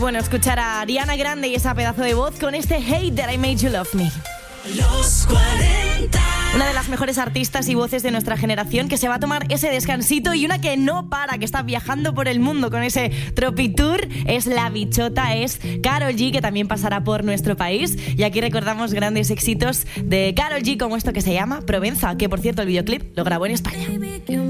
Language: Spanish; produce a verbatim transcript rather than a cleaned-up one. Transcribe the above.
Bueno, escuchar a Ariana Grande y esa pedazo de voz con este Hate That I Made You Love Me. Los cuarenta. Una de las mejores artistas y voces de nuestra generación que se va a tomar ese descansito, y una que no para, que está viajando por el mundo con ese Tropitour, es la bichota, es Karol G, que también pasará por nuestro país. Y aquí recordamos grandes éxitos de Karol G, como esto que se llama Provenza, que por cierto el videoclip lo grabó en España.